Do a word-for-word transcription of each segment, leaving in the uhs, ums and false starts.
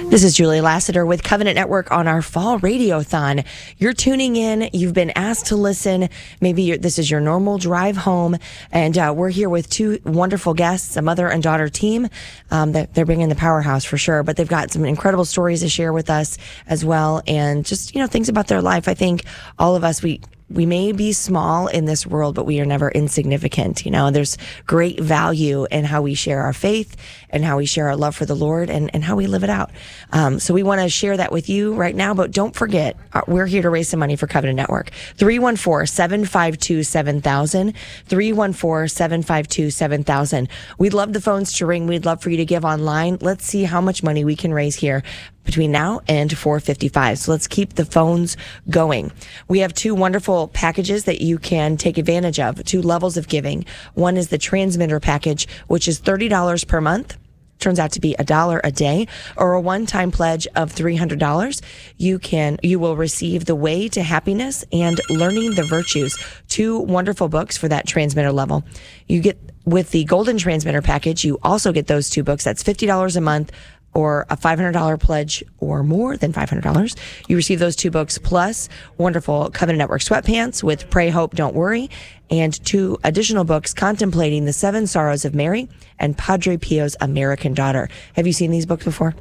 This is Julie Lassiter with Covenant Network on our fall radiothon. You're tuning in. You've been asked to listen. Maybe you're, this is your normal drive home, and uh, we're here with two wonderful guests, a mother and daughter team. Um, that they're bringing the powerhouse for sure, but they've got some incredible stories to share with us as well, and just you know things about their life. I think all of us we. We may be small in this world, but we are never insignificant. You know, there's great value in how we share our faith and how we share our love for the Lord and, and how we live it out. Um, so we want to share that with you right now, but don't forget, uh, we're here to raise some money for Covenant Network. three one four, seven five two, seven thousand. three one four, seven five two, seven thousand. We'd love the phones to ring. We'd love for you to give online. Let's see how much money we can raise here between now and four fifty-five. So let's keep the phones going. We have two wonderful packages that you can take advantage of, two levels of giving. One is the transmitter package, which is thirty dollars per month. Turns out to be a dollar a day, or a one-time pledge of three hundred dollars. You can, you will receive The Way to Happiness and Learning the Virtues, two wonderful books for that transmitter level. You get, with the Golden Transmitter package, you also get those two books. That's fifty dollars a month, or a five hundred dollars pledge or more than five hundred dollars. You receive those two books plus wonderful Covenant Network sweatpants with Pray, Hope, Don't Worry, and two additional books contemplating the Seven Sorrows of Mary and Padre Pio's American Daughter. Have you seen these books before?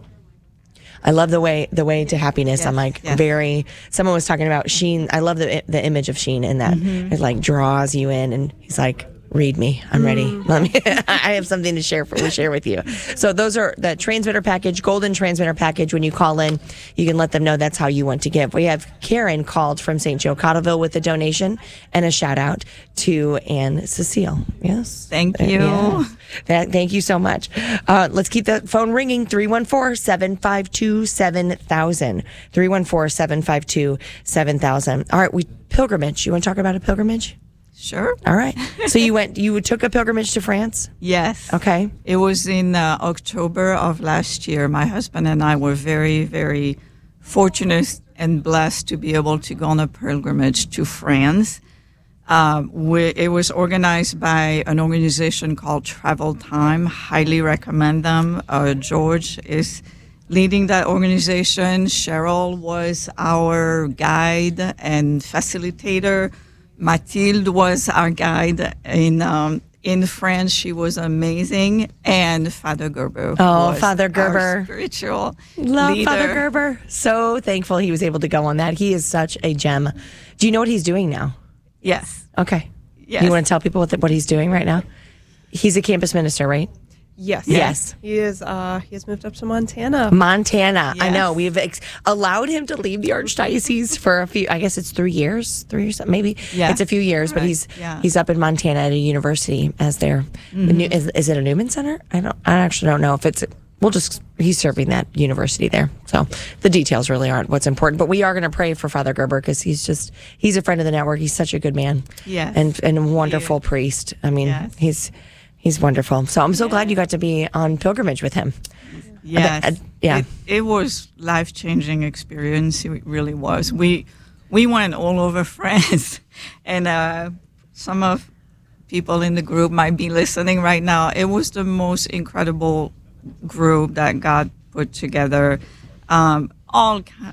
I love the way the way to happiness. Yes, I'm like yes. very. Someone was talking about Sheen. I love the the image of Sheen in that. Mm-hmm. It like draws you in, and he's like, read me. I'm ready. Let me. I have something to share for to share with you. So those are the transmitter package, Golden Transmitter package. When you call in, you can let them know that's how you want to give. We have Karen called from Saint Joe Cottleville with a donation and a shout out to Anne Cecile. Yes. Thank you. Yeah. That, thank you so much. Uh, let's keep the phone ringing. three one four, seven five two, seven thousand. three one four, seven five two, seven thousand. All right. We pilgrimage. You want to talk about a pilgrimage? Sure. All right. So you went, you took a pilgrimage to France? Yes. Okay. It was in uh, October of last year. My husband and I were very, very fortunate and blessed to be able to go on a pilgrimage to France. Uh, we, it was organized by an organization called Travel Time. Highly recommend them. Uh, George is leading that organization. Cheryl was our guide and facilitator. Mathilde was our guide in um, in France. She was amazing, and Father Gerber. Oh, was Father Gerber, our spiritual love leader. Father Gerber. So thankful he was able to go on that. He is such a gem. Do you know what he's doing now? Yes. Okay. Yes. You want to tell people what, the, what he's doing right now? He's a campus minister, right? Yes. Yes. He is. Uh, he has moved up to Montana. Montana. I Yes. know. We've ex- allowed him to leave the archdiocese for a few. I guess it's three years, three years, maybe. Yeah. It's a few years, but Right. he's Yeah. he's up in Montana at a university as their. Mm-hmm. New, is, is it a Newman Center? I don't. I actually don't know if it's. We'll just. He's serving that university there, so the details really aren't what's important. But we are going to pray for Father Gerber because he's just he's a friend of the network. He's such a good man. Yes. And and a wonderful priest. I mean, Yes. he's. He's wonderful. So I'm so Yeah. glad you got to be on pilgrimage with him. Yes. I- I- yeah. It, it was life-changing experience. It really was. We we went all over France, and uh, some of people in the group might be listening right now. It was the most incredible group that God put together. Um, all ki-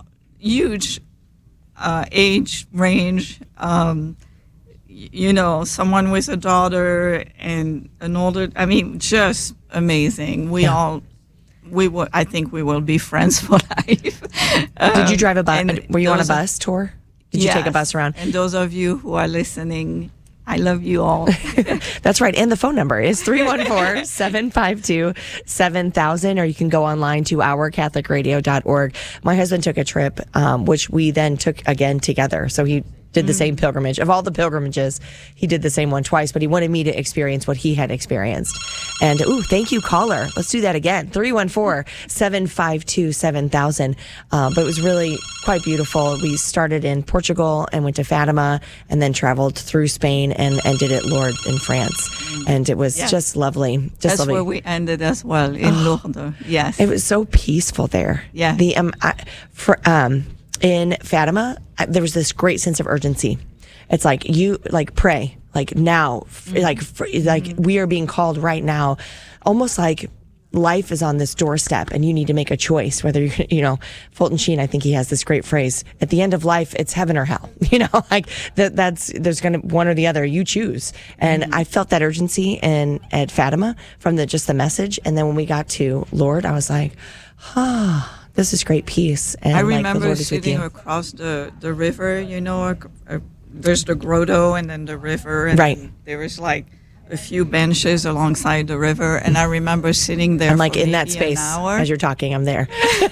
huge uh, age range. Um, you know, someone with a daughter and an older, I mean, just amazing. We Yeah. all, we will, I think we will be friends for life. Did you drive a bus? and Were you on a those- bus tour? Did you take a Yes. bus around? And those of you who are listening, I love you all. That's right. And the phone number is three one four, seven five two, seven thousand, or you can go online to our catholic radio dot org. My husband took a trip, um, which we then took again together. So he did the same pilgrimage. Of all the pilgrimages, he did the same one twice, but he wanted me to experience what he had experienced. And, ooh, thank you, caller. Let's do that again. three one four, seven five two, seven thousand. Uh, but it was really quite beautiful. We started in Portugal and went to Fatima and then traveled through Spain and ended at Lourdes in France. And it was Yeah. just lovely. Just That's lovely. where we ended as well, in Lourdes. Yes. It was so peaceful there. Yeah. The um, I, for um, in Fatima, I, there was this great sense of urgency. It's like you like pray like now, f- like f- like we are being called right now, almost like life is on this doorstep and you need to make a choice, whether you, you know, Fulton Sheen, I think he has this great phrase, at the end of life, it's heaven or hell, you know, like that, that's, there's going to one or the other, you choose. And mm-hmm. I felt that urgency in, at Fatima from the, just the message. And then when we got to Lord, I was like, ah, oh, this is great peace. And I like, remember the Lord is with sitting you. across the, the river, you know, a, a, there's the grotto and then the river. And right. there was like a few benches alongside the river, and I remember sitting there. I'm like for in that maybe space an hour. As you're talking. I'm there,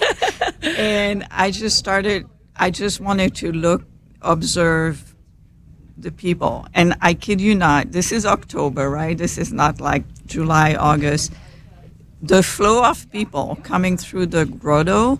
and I just started. I just wanted to look, observe the people, and I kid you not, this is October, right? This is not like July, August. The flow of people coming through the grotto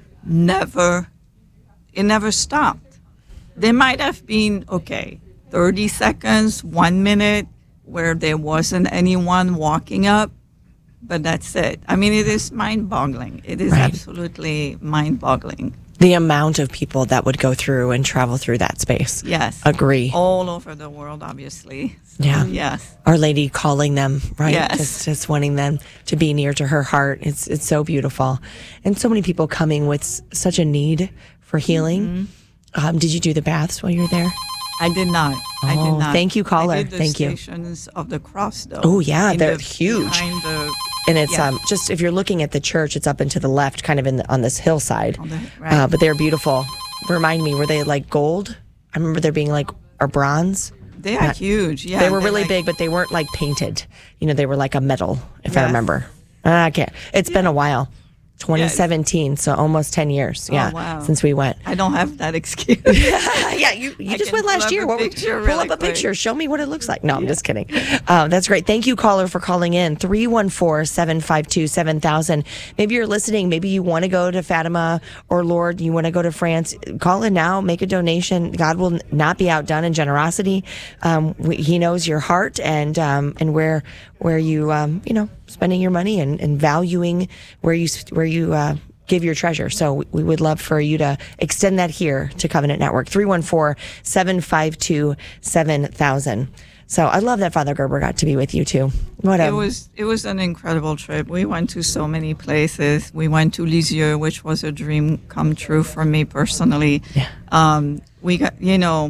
never, it never stopped. There might have been okay, thirty seconds, one minute, where there wasn't anyone walking up, but that's it. I mean, it is mind-boggling. It is right. absolutely mind-boggling. The amount of people that would go through and travel through that space. Yes. Agree. All over the world, obviously. So, yeah. Yes. Our Lady calling them, right? Yes. Just, just wanting them to be near to her heart. It's it's so beautiful. And so many people coming with s- such a need for healing. Mm-hmm. Um, did you do the baths while you were there? I did not. Oh, I did not. Thank you, caller. I did the Thank you. Stations of the Cross, though. Oh, yeah. They're the, huge. Behind the, And it's yeah. um just, if you're looking at the church, it's up and to the left, kind of in the, on this hillside. On the, right. uh, but they're beautiful. Remind me, were they like gold? I remember there being like, or bronze. They are Not, huge. Yeah. They were really like, big, but they weren't like painted. You know, they were like a metal, if yes. I remember. Uh, I can't. It's yeah. been a while. twenty seventeen, yes. so almost ten years. Yeah, oh, wow. Since we went. I don't have that excuse. yeah, you, you I just went last year. What, pull really up quick. a picture. Show me what it looks like. No, I'm yeah. just kidding. Uh, that's great. Thank you, caller, for calling in. three one four, seven five two, seven thousand. Maybe you're listening. Maybe you want to go to Fatima or Lord. You want to go to France. Call in now. Make a donation. God will not be outdone in generosity. Um, we, he knows your heart and um, and where where you um, you know spending your money and, and valuing where you where you. Uh, give your treasure. So we would love for you to extend that here to Covenant Network. three one four, seven five two, seven thousand. So I love that Father Gerber got to be with you too. What a- it was it was an incredible trip. We went to so many places. We went to Lisieux, which was a dream come true for me personally. Yeah. Um, we got, you know,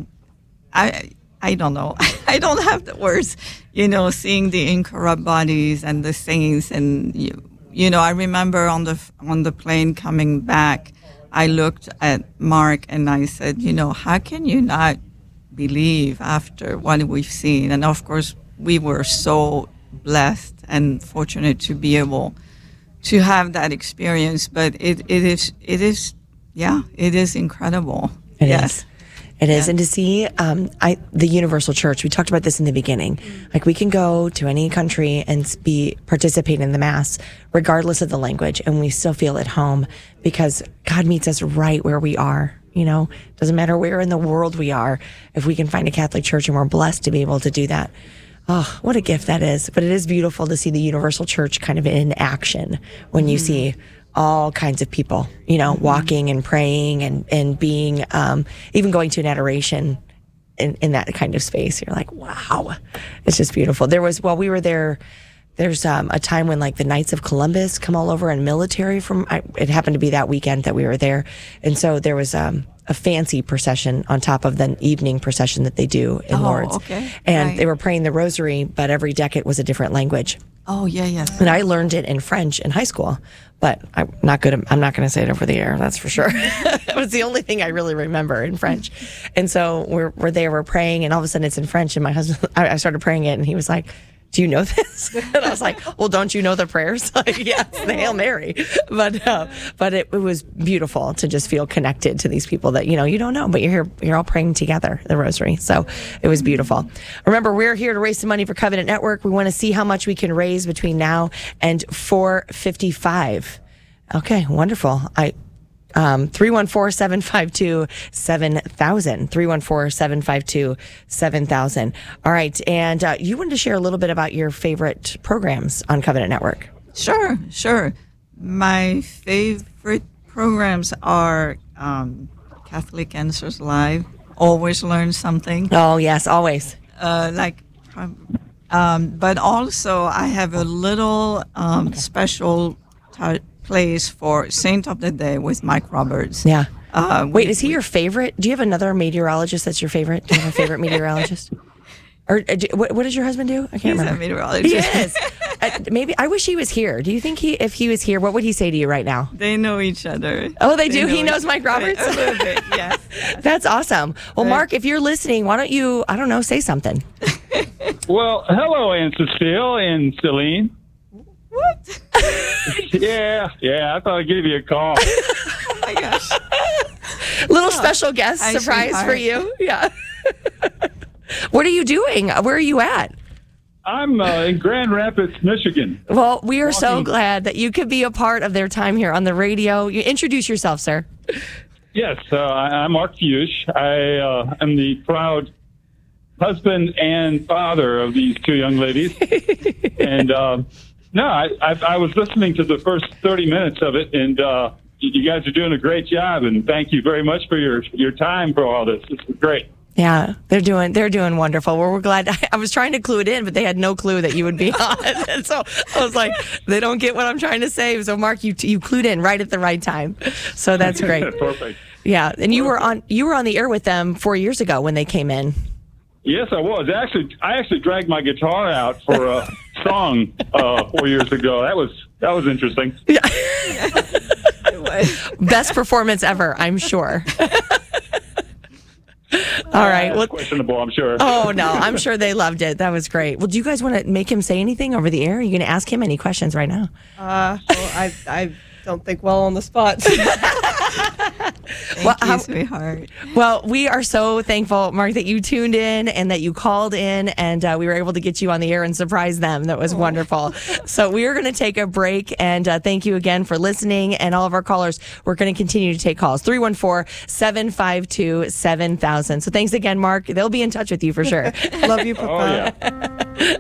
I I don't know. I don't have the words. You know, seeing the incorrupt bodies and the saints and you, You know, I remember on the on the plane coming back, I looked at Mark and I said, you know, how can you not believe after what we've seen? And of course, we were so blessed and fortunate to be able to have that experience. But it, it is, it is, yeah, it is incredible. It yes. is. It is. Yeah. And to see um, I, the Universal Church, we talked about this in the beginning. Mm-hmm. Like we can go to any country and be participate in the Mass, regardless of the language, and we still feel at home because God meets us right where we are. You know, doesn't matter where in the world we are. If we can find a Catholic church, and we're blessed to be able to do that. Oh, what a gift that is. But it is beautiful to see the Universal Church kind of in action when mm-hmm. you see all kinds of people, you know, mm-hmm. walking and praying and, and being, um, even going to an adoration in, in that kind of space. You're like, wow, it's just beautiful. There was, while we were there, there's um, a time when like the Knights of Columbus come all over and military from, I, it happened to be that weekend that we were there. And so there was um, a fancy procession on top of the evening procession that they do in oh, Lourdes. Okay. And right. they were praying the rosary, but every decade was a different language. Oh, yeah, yes. And I learned it in French in high school, but I'm not good. At, I'm not going to say it over the air. That's for sure. It was the only thing I really remember in French. And so we're, we're there, we're praying, and all of a sudden it's in French. And my husband, I, I started praying it, and he was like, do you know this? And I was like, well, don't you know the prayers? Like, yes, the Hail Mary. But uh, but it, it was beautiful to just feel connected to these people that, you know, you don't know, but you're here, you're all praying together, the rosary. So it was beautiful. Remember, we're here to raise some money for Covenant Network. We want to see how much we can raise between now and four fifty-five. Okay, wonderful. I Um, three one four, seven five two, seven thousand. three one four, seven five two, seven thousand. All right. And uh, you wanted to share a little bit about your favorite programs on Covenant Network. Sure, sure. My favorite programs are um, Catholic Answers Live. Always learn something. Oh, yes, always. Uh, like Um, but also, I have a little um, special t- place for Saint of the Day with Mike Roberts. Yeah. Uh, Wait, we- is he we- your favorite? Do you have another meteorologist that's your favorite? Do you have a favorite meteorologist? Or uh, do, what, what does your husband do? I can't He's remember. a meteorologist. He is. uh, maybe I wish he was here. Do you think he, if he was here, what would he say to you right now? They know each other. Oh, they do? know He knows each- Mike Roberts? A little bit, yes. That's awesome. Well, Right. Mark, if you're listening, why don't you, I don't know, say something? Well, hello, Aunt Cecile and Celine. What? Yeah, yeah, I thought I'd give you a call. Oh my gosh. Little special guest Hi, surprise for sweetheart. you. Yeah. What are you doing? Where are you at? I'm uh, in Grand Rapids, Michigan. Well, we are so Walking. glad that you could be a part of their time here on the radio. You introduce yourself, sir. Yes, uh, I- I'm Mark Fuchs. I uh, am the proud husband and father of these two young ladies. And uh, no, I, I, I was listening to the first thirty minutes of it, and uh, you guys are doing a great job. And thank you very much for your your time for all this. This is great. Yeah, they're doing they're doing wonderful. Well, we're glad. I was trying to clue it in, but they had no clue that you would be on. And so I was like, they don't get what I'm trying to say. So Mark, you you clued in right at the right time. So that's great. Perfect. Yeah, and you were on you were on the air with them four years ago when they came in. Yes, I was. Actually, I actually dragged my guitar out for a song uh, four years ago. That was that was interesting. It was. Best performance ever, I'm sure. All right. Uh, Well, questionable, I'm sure. oh no, I'm sure they loved it. That was great. Well, do you guys want to make him say anything over the air? Are you going to ask him any questions right now? Uh, well, I, I don't think well on the spot. Thank Well, you, how- sweetheart. Well, we are so thankful, Mark, that you tuned in and that you called in and uh, we were able to get you on the air and surprise them. That was wonderful. So we are going to take a break and uh, thank you again for listening. And all of our callers, we're going to continue to take calls. three one four, seven five two, seven thousand. So thanks again, Mark. They'll be in touch with you for sure. Love you, Oh, Papa. yeah.